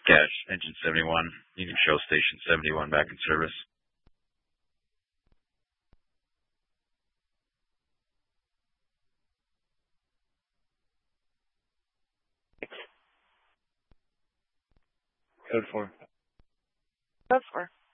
Cache, engine 71. You can show station 71 back in service. Code 4. Code 4.